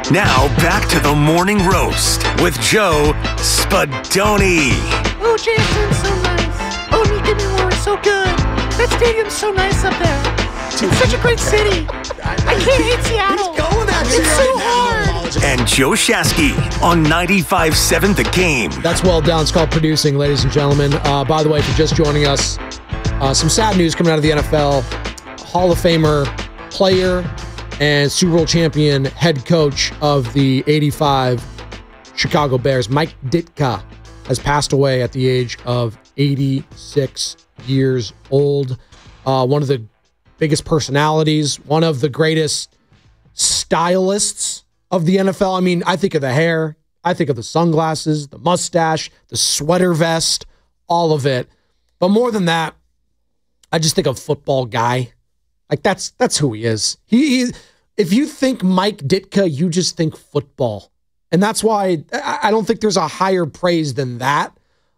Now back to the morning roast with Joe Spadoni. Oh, Jason's so nice. Oh, Nick and Warren's so good. That stadium's so nice up there. It's such a great city. I can't hate Seattle. He's going at It's so hard. And Joe Shasky on 95.7 The Game. That's well done. It's called producing, ladies and gentlemen. By the way, if you're just joining us, some sad news coming out of the NFL. Hall of Famer, player, and Super Bowl champion head coach of the 85 Chicago Bears, Mike Ditka, has passed away at the age of 86 years old. One of the biggest personalities, one of the greatest stylists of the NFL. I mean, I think of the hair, I think of the sunglasses, the mustache, the sweater vest, all of it. But more than that, I just think of football guy. Like that's who he is. He if you think Mike Ditka, you just think football. And that's why I don't think there's a higher praise than that.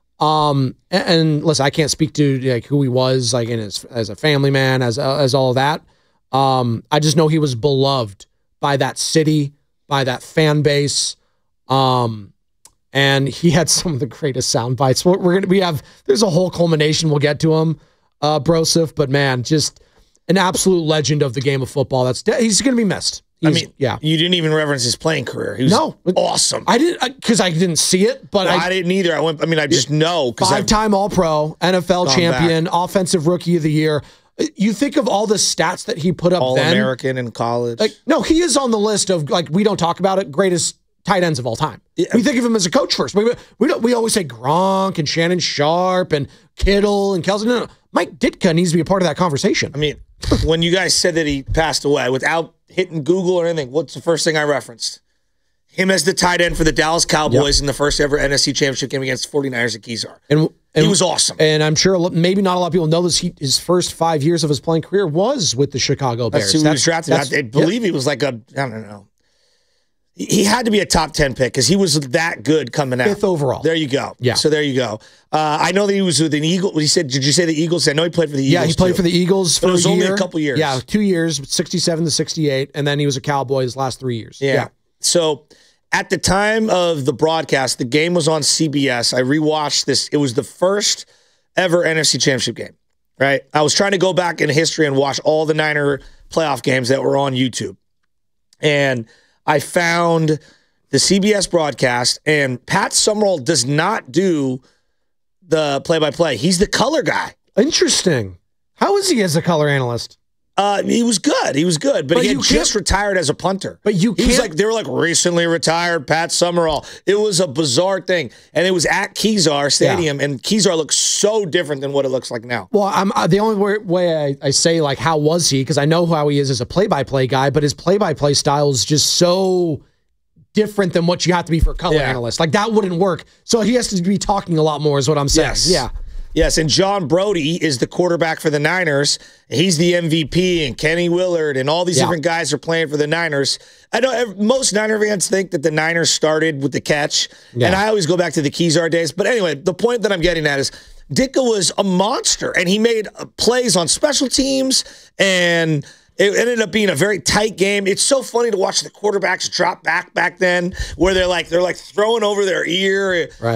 And listen, I can't speak to like who he was like as a family man, as all of that. I just know he was beloved by that city, by that fan base. And he had some of the greatest sound bites. There's a whole culmination. We'll get to him, Broseph, but man, just an absolute legend of the game of football. He's going to be missed. You didn't even reference his playing career. He was awesome. I didn't, because I didn't see it, but I didn't either. I just know. Five-time All-Pro, NFL champion, Offensive Rookie of the Year. You think of all the stats that he put up All-American in college. No, he is on the list of, we don't talk about it, greatest tight ends of all time. Yeah. We think of him as a coach first. We always say Gronk and Shannon Sharp and Kittle and Kelsey. No. Mike Ditka needs to be a part of that conversation. When you guys said that he passed away, without hitting Google or anything, what's the first thing I referenced? Him as the tight end for the Dallas Cowboys in the first ever NFC Championship game against 49ers at Kezar. And he was awesome. And I'm sure maybe not a lot of people know this. His first 5 years of his playing career was with the Chicago Bears. That's who he was drafted. I believe he was like I don't know. He had to be a top 10 pick because he was that good coming out. 5th overall. There you go. Yeah. So there you go. I know that he was with an Eagle. Did you say the Eagles? I know he played for the Eagles. Yeah, he played for the Eagles for a year. It was only a couple years. Yeah, 2 years, 67 to 68, and then he was a Cowboy his last 3 years. Yeah. So at the time of the broadcast, the game was on CBS. I rewatched this. It was the first ever NFC Championship game, right? I was trying to go back in history and watch all the Niner playoff games that were on YouTube. And I found the CBS broadcast, and Pat Summerall does not do the play-by-play. He's the color guy. Interesting. How is he as a color analyst? He was good. But he had just retired as a punter. But you can't. They were like recently retired Pat Summerall. It was a bizarre thing. And it was at Kezar Stadium, and Kezar looks so different than what it looks like now. Well, the only way I say, like, how was he? Because I know how he is as a play-by-play guy, but his play-by-play style is just so different than what you have to be for a color analyst. Like, that wouldn't work. So he has to be talking a lot more is what I'm saying. Yes. Yeah. Yes, and John Brody is the quarterback for the Niners. He's the MVP, and Kenny Willard and all these different guys are playing for the Niners. I know most Niner fans think that the Niners started with the catch, and I always go back to the Kezar days. But anyway, the point that I'm getting at is Ditka was a monster, and he made plays on special teams, and it ended up being a very tight game. It's so funny to watch the quarterbacks drop back then, where they're like throwing over their ear. Right.